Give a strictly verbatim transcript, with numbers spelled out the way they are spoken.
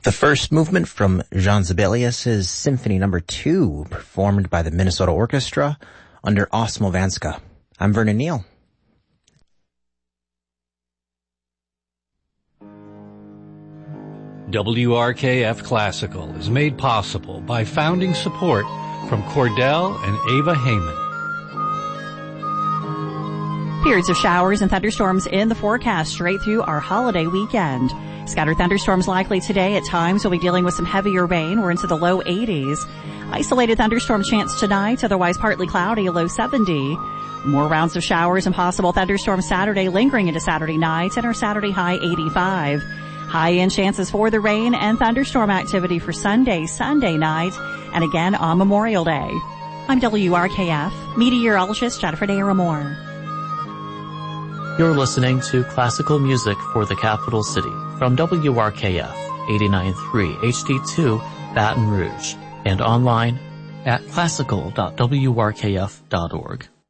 The first movement from Jean Sibelius's Symphony Number Two, performed by the Minnesota Orchestra under Osmovanska. I'm Vernon Neal. W R K F Classical is made possible by founding support from Cordell and Ava Heyman. Periods of showers and thunderstorms in the forecast straight through our holiday weekend. Scattered thunderstorms likely today. At times we'll be dealing with some heavier rain. We're into the low eighties. Isolated thunderstorm chance tonight, otherwise partly cloudy, a low seventy. More rounds of showers and possible thunderstorms Saturday, lingering into Saturday night, and our Saturday high eighty-five. High-end chances for the rain and thunderstorm activity for Sunday, Sunday night, and again on Memorial Day. I'm W R K F meteorologist Jennifer Daramore. You're listening to classical music for the capital city from W R K F eighty-nine point three H D two Baton Rouge and online at classical dot w r k f dot org.